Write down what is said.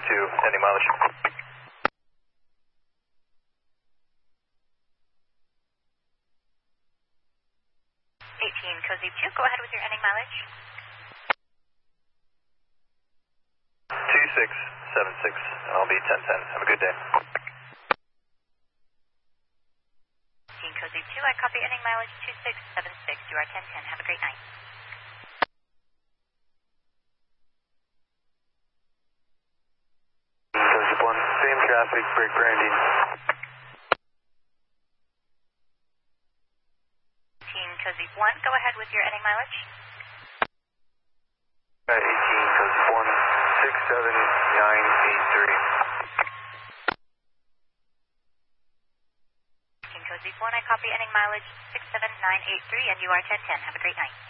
ending mileage. 18, Cozy 2, go ahead with your ending mileage. 2676, I'll be 1010. Have a good day. 18, Cozy 2, I copy ending mileage 2676. You are 1010. Have a great night. Cozy 1, same traffic, break Brandy. 18, Cozy 1, go ahead with your ending mileage. 18, Cozy 1, 67983. 18, Cozy 1, I copy ending mileage 67983, and you are 1010. Have a great night.